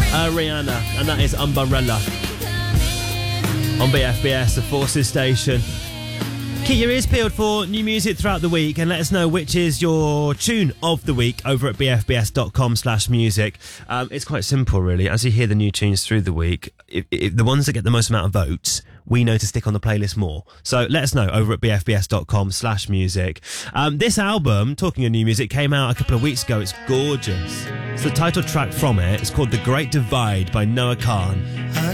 Rihanna, and that is Umbrella on BFBS, the Forces station. Keep your ears peeled for new music throughout the week and let us know which is your tune of the week over at bfbs.com/music. It's quite simple, really. As you hear the new tunes through the week, if the ones that get the most amount of votes, we know to stick on the playlist more. So let us know over at bfbs.com/music. This album, talking of new music, came out a couple of weeks ago. It's gorgeous. It's the title track from it. It's called The Great Divide by Noah Kahan.